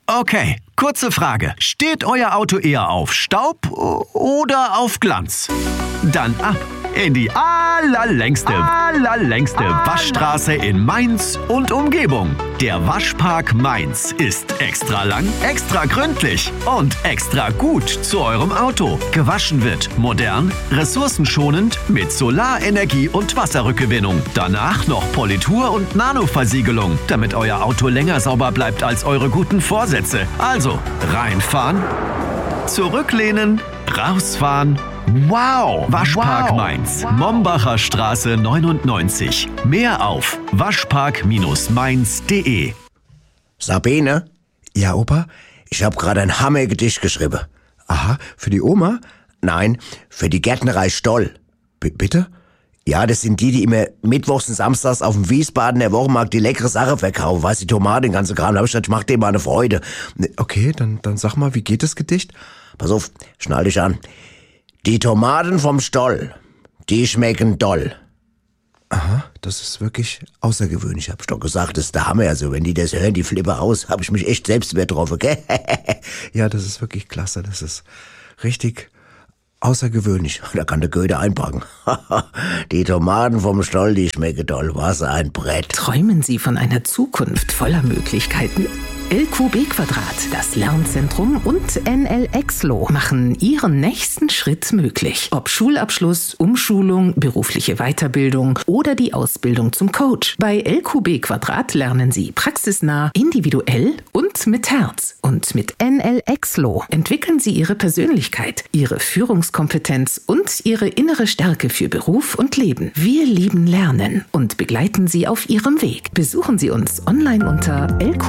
Okay, kurze Frage. Steht euer Auto eher auf Staub oder auf Glanz? Dann ab in die allerlängste Waschstraße in Mainz und Umgebung. Der Waschpark Mainz ist extra lang, extra gründlich und extra gut zu eurem Auto. Gewaschen wird modern, ressourcenschonend mit Solarenergie und Wasserrückgewinnung. Danach noch Politur und Nanoversiegelung, damit euer Auto länger sauber bleibt als eure guten Vorsätze. Also reinfahren, zurücklehnen, rausfahren. Wow! Waschpark Mainz, Mombacher Straße 99. Mehr auf waschpark-mainz.de. Sabine? Ja, Opa? Ich habe gerade ein Hammergedicht geschrieben. Aha, für die Oma? Nein, für die Gärtnerei Stoll. Bitte? Ja, das sind die immer mittwochs und samstags auf dem Wiesbadener Wochenmarkt die leckere Sache verkaufen. Weißt du, die Tomaten, den ganzen Kram. Da hab ich gedacht, ich mach dir mal eine Freude. Okay, dann sag mal, wie geht das Gedicht? Pass auf, schnall dich an. Die Tomaten vom Stoll, die schmecken doll. Aha, das ist wirklich außergewöhnlich. Hab ich doch gesagt, das ist der Hammer. Also wenn die das hören, die flippen aus. Hab ich mich echt selbst übertroffen, gell? Ja, das ist wirklich klasse. Das ist richtig außergewöhnlich. Da kann der Goethe einpacken. Die Tomaten vom Stoll, die schmecken doll. Was ein Brett. Träumen Sie von einer Zukunft voller Möglichkeiten? LQB Quadrat, das Lernzentrum und NL Exlo machen Ihren nächsten Schritt möglich. Ob Schulabschluss, Umschulung, berufliche Weiterbildung oder die Ausbildung zum Coach. Bei LQB Quadrat lernen Sie praxisnah, individuell und mit Herz. Und mit NL Exlo entwickeln Sie Ihre Persönlichkeit, Ihre Führungskompetenz und Ihre innere Stärke für Beruf und Leben. Wir lieben Lernen und begleiten Sie auf Ihrem Weg. Besuchen Sie uns online unter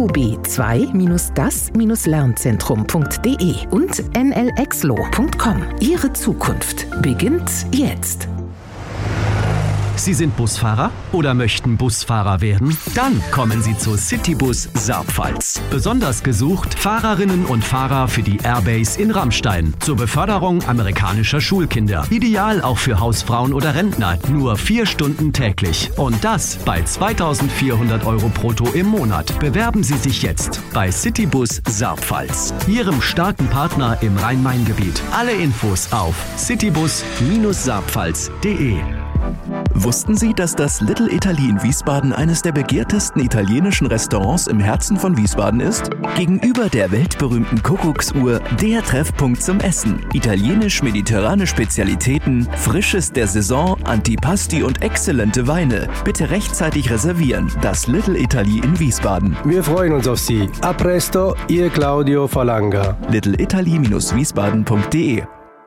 lqb2-das-lernzentrum.de und nlexlo.com. Ihre Zukunft beginnt jetzt. Sie sind Busfahrer oder möchten Busfahrer werden? Dann kommen Sie zu Citybus Saarpfalz. Besonders gesucht Fahrerinnen und Fahrer für die Airbase in Rammstein zur Beförderung amerikanischer Schulkinder. Ideal auch für Hausfrauen oder Rentner. Nur 4 Stunden täglich. Und das bei 2.400 € brutto im Monat. Bewerben Sie sich jetzt bei Citybus Saarpfalz, Ihrem starken Partner im Rhein-Main-Gebiet. Alle Infos auf citybus-saarpfalz.de. Wussten Sie, dass das Little Italy in Wiesbaden eines der begehrtesten italienischen Restaurants im Herzen von Wiesbaden ist? Gegenüber der weltberühmten Kuckucksuhr der Treffpunkt zum Essen. Italienisch-mediterrane Spezialitäten, Frisches der Saison, Antipasti und exzellente Weine. Bitte rechtzeitig reservieren. Das Little Italy in Wiesbaden. Wir freuen uns auf Sie. A presto, Ihr Claudio Falanga. littleitaly-wiesbaden.de.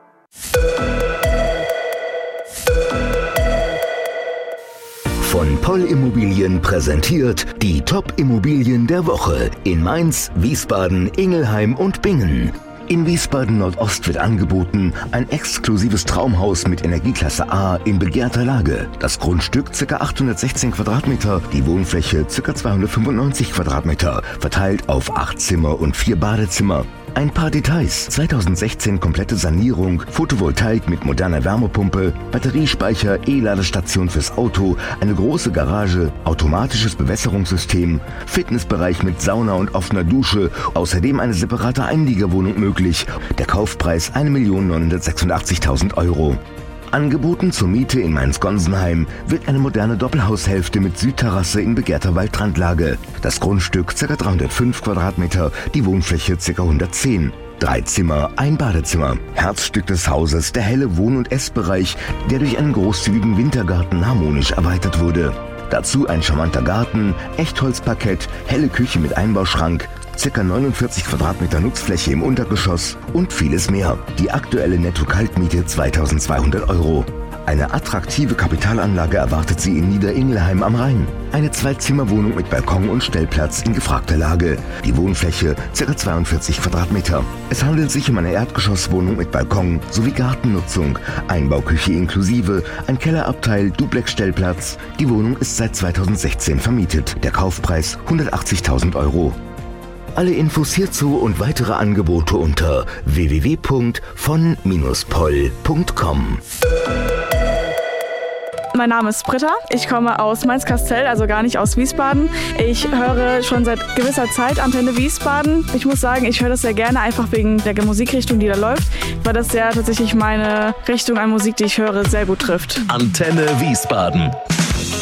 Von Poll Immobilien präsentiert die Top-Immobilien der Woche in Mainz, Wiesbaden, Ingelheim und Bingen. In Wiesbaden Nordost wird angeboten ein exklusives Traumhaus mit Energieklasse A in begehrter Lage. Das Grundstück ca. 816 Quadratmeter, die Wohnfläche ca. 295 Quadratmeter, verteilt auf 8 Zimmer und 4 Badezimmer. Ein paar Details: 2016 komplette Sanierung, Photovoltaik mit moderner Wärmepumpe, Batteriespeicher, E-Ladestation fürs Auto, eine große Garage, automatisches Bewässerungssystem, Fitnessbereich mit Sauna und offener Dusche, außerdem eine separate Einliegerwohnung möglich. Der Kaufpreis 1.986.000 €. Angeboten zur Miete in Mainz-Gonsenheim wird eine moderne Doppelhaushälfte mit Südterrasse in begehrter Waldrandlage. Das Grundstück ca. 305 Quadratmeter, die Wohnfläche ca. 110. 3 Zimmer, ein Badezimmer. Herzstück des Hauses der helle Wohn- und Essbereich, der durch einen großzügigen Wintergarten harmonisch erweitert wurde. Dazu ein charmanter Garten, Echtholzparkett, helle Küche mit Einbauschrank, ca. 49 Quadratmeter Nutzfläche im Untergeschoss und vieles mehr. Die aktuelle Netto-Kaltmiete 2.200 €. Eine attraktive Kapitalanlage erwartet Sie in Niederingelheim am Rhein. Eine 2-Zimmer-Wohnung mit Balkon und Stellplatz in gefragter Lage. Die Wohnfläche ca. 42 Quadratmeter. Es handelt sich um eine Erdgeschosswohnung mit Balkon sowie Gartennutzung, Einbauküche inklusive, ein Kellerabteil, Duplex-Stellplatz. Die Wohnung ist seit 2016 vermietet. Der Kaufpreis 180.000 €. Alle Infos hierzu und weitere Angebote unter www.von-poll.com. Mein Name ist Britta. Ich komme aus Mainz-Kastell, also gar nicht aus Wiesbaden. Ich höre schon seit gewisser Zeit Antenne Wiesbaden. Ich muss sagen, ich höre das sehr gerne, einfach wegen der Musikrichtung, die da läuft, weil das sehr tatsächlich meine Richtung an Musik, die ich höre, sehr gut trifft. Antenne Wiesbaden.